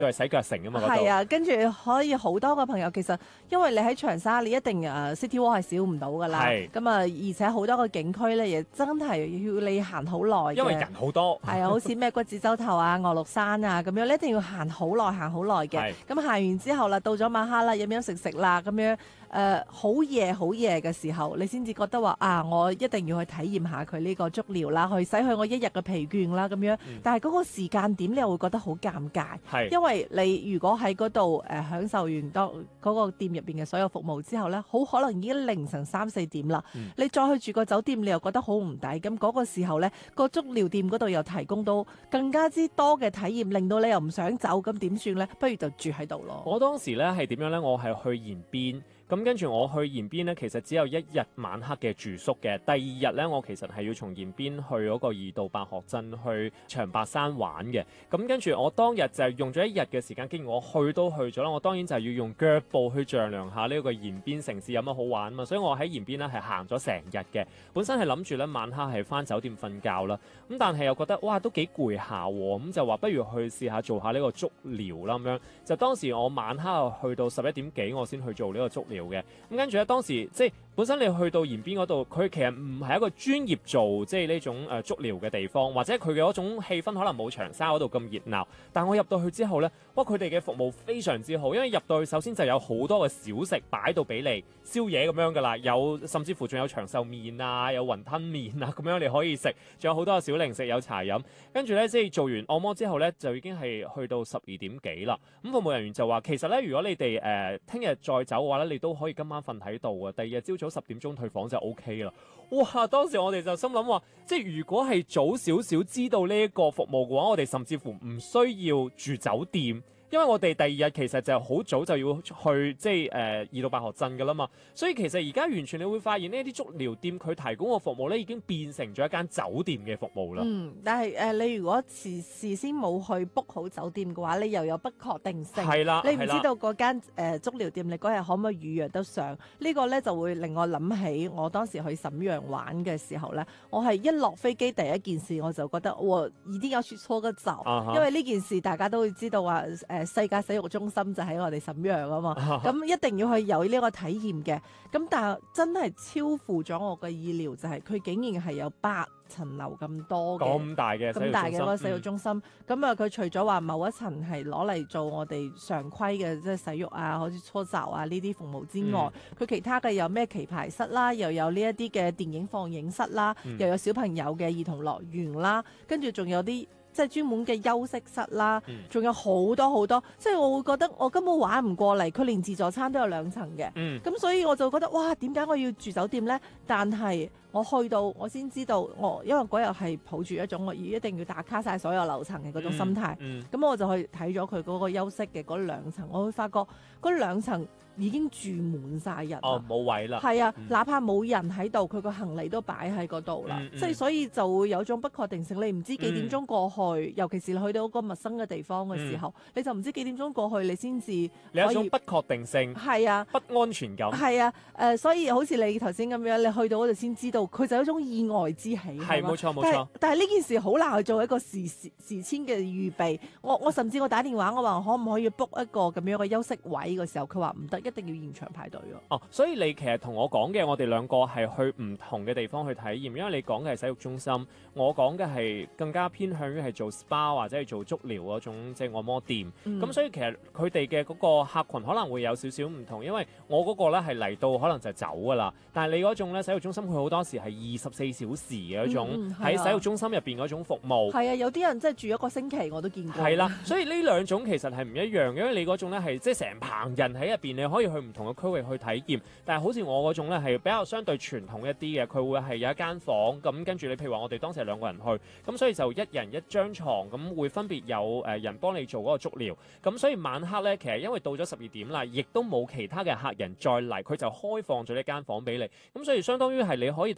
都係洗腳城啊嘛嗰度。 係啊，跟住可以好多個朋友，其實因為你喺長沙，你一定City Walk 係少唔到噶啦。 係咁啊，而且好多個景區咧，亦真係要你行好耐嘅。 因為人好多。 係啊，好似咩骨子洲頭啊、岳麓山啊咁樣，你一定要行好耐，行好耐嘅係。 咁行完之後啦，到咗晚黑啦，飲飲食食啦，咁樣好夜好夜嘅時候，你先至覺得話啊，我一定要去體驗下佢呢個足療啦，去洗去我一日嘅疲倦啦咁樣。但係嗰個時間點，你又會覺得好尷尬， 係因為你如果喺嗰度享受完當嗰個店入邊嘅所有服務之後咧，好可能已經凌晨3、4點啦。你再去住個酒店，你又覺得好唔抵。咁嗰個時候咧，個足療店嗰度又提供到更加之多嘅體驗，令到你又唔想走，咁點算咧？不如就住喺度咯。 我當時咧係點樣咧？我係去延邊。咁跟住我去延邊咧，其實只有一日晚黑嘅住宿嘅。第二日咧，我其實係要從延邊去嗰個二道白鶴鎮去長白山玩嘅。咁跟住我當日就係用咗一日嘅時間，既然我去都去咗啦，我當然就係要用腳步去丈量下呢個延邊城市有乜好玩啊嘛。所以我喺延邊咧係行咗成日嘅。本身係諗住咧晚黑係返酒店瞓覺啦。咁但係又覺得哇都幾攰下喎，咁就話不如去試下做下呢個足療啦咁樣。就當時我晚黑去到11點幾，我先去做呢個足療。嘅咁跟住咧，當時即係本身你去到延邊嗰度，佢其實唔係一個專業做即係呢種足療嘅地方，或者佢嘅嗰種氣氛可能冇長沙嗰度咁熱鬧。但我入到去之後咧，哇！佢哋嘅服務非常之好，因為入到去首先就有好多嘅小食擺到俾你宵夜咁樣噶啦，有甚至乎仲有長壽麵啊，有雲吞麵啊咁樣你可以食，仲有好多嘅小零食，有茶飲。跟住咧，即係做完按摩之後咧，就已經係去到12點幾啦。咁服務人員就話，其實咧，如果你哋聽日再走嘅話咧，你都可以今晚瞓喺度啊，第二日朝早10點鐘退房就 OK 啦。哇！當時我哋就心諗話，即係如果係早少少知道呢一個服務嘅話，我哋甚至乎唔需要住酒店。因為我哋第二日其實就好早就要去即係二道白鶴鎮㗎啦嘛，所以其實而家完全你會發現呢啲足療店佢提供嘅服務咧已經變成咗一間酒店嘅服務啦。 但係你如果事先冇去 book 好酒店嘅話，你又有不確定性。 係啦， 你唔知道嗰間足療店你嗰日可唔可以預約得上？呢個咧就會令我諗起我當時去瀋陽玩嘅時候咧，我係一落飛機第一件事我就覺得我一定要去搓個澡，因為呢件事大家都會知道話世界洗浴中心就喺我哋瀋陽啊嘛，咁一定要去有呢個體驗嘅。咁但係真係超乎咗我嘅意料，就係佢竟然係有8層樓咁多嘅， 咁大嘅嗰個洗浴中心。咁啊，佢除咗話某一層係攞嚟做我哋常規嘅即係洗浴啊，好似搓澡啊呢啲服務之外，佢其他嘅有咩棋牌室啦，又有呢一啲嘅電影放映室啦，又有小朋友嘅兒童樂園啦，跟住仲有啲即係專門嘅休息室啦，仲有好多好多，即係我會覺得我根本玩唔過嚟。佢連自助餐都有2層嘅，咁所以我就覺得哇，點解我要住酒店呢？但係我去到我先知道，因為嗰日係抱住一種我一定要打卡晒所有樓層嘅嗰種心態，咁我就去睇咗佢嗰個休息嘅嗰2層，我會發覺嗰2層已經住滿晒人。 冇位啦。 係啊，哪怕冇人喺度，佢個行李都擺喺嗰度啦。即係所以就會有種不確定性，你唔知幾點鐘過去，尤其是你去到一個陌生嘅地方嘅時候，你就唔知幾點鐘過去，你先至你有一種不確定性， 係啊， 不安全感。 係啊，所以好似你頭先咁樣，你去到嗰度先知道，佢就有一種意外之喜。 係冇錯冇錯。 但係呢件事好難去做一個事先嘅預備。我甚至我打電話，我話可唔可以 book 一個咁樣嘅休息位嘅時候，佢話唔得，一定要現場排隊咯。 所以你其實同我講嘅，我哋兩個係去唔同嘅地方去體驗，因為你講嘅係洗浴中心，我講嘅係更加偏向於係做 SPA 或者係做足療嗰種即係按摩店。咁所以其實佢哋嘅嗰個客群可能會有少少唔同，因為我嗰個咧係嚟到可能就走㗎啦，但係你嗰種咧洗浴中心佢好多時係24小時嘅嗰種喺洗浴中心入邊嗰種服務。 係啊，有啲人真係住一個星期我都見過。 係啦，所以呢2種其實係唔一樣嘅，因為你嗰種咧係即係成棚人喺入邊，你可以去唔同嘅區域去體驗。但係好似我嗰種咧係比較相對傳統一啲嘅，佢會係有一間房咁，跟住你譬如話我哋當時係2個人去，咁所以就一人一張床，咁會分別有人幫你做嗰個足療。咁所以晚黑咧，其實因為到咗12點啦，亦都冇其他嘅客人再嚟，佢就開放咗呢間房俾你。咁所以相當於係你可以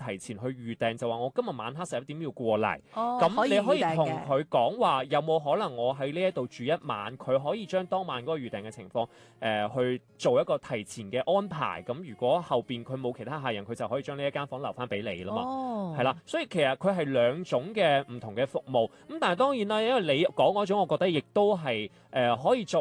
提前去預訂，就話我今日晚黑11點要過嚟。 哦， 咁你可以同預訂嘅佢講話，有冇可能我喺呢一度住一晚？佢可以將當晚嗰個預訂嘅情況，去做一個提前嘅安排。咁如果後邊佢冇其他客人，佢就可以將呢一間房留翻俾你啦嘛。 哦， 係啦，所以其實佢係兩種嘅唔同嘅服務。咁但係當然啦，因為你講嗰種，我覺得亦都係可以作